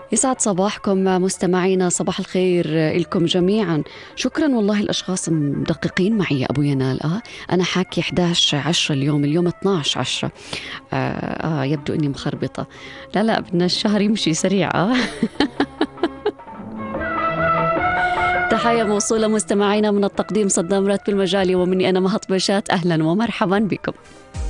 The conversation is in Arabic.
يسعد صباحكم مستمعينا، صباح الخير لكم جميعا. شكرا والله الأشخاص مدققين معي يا أبو ينال. أنا حاكي 11/10 اليوم 12/10. يبدو أني مخربطة. لا بدنا الشهر يمشي سريع. تحية موصولة مستمعينا من التقديم صدام راتب المجالي، ومني أنا مهط بشات. أهلا ومرحبا بكم.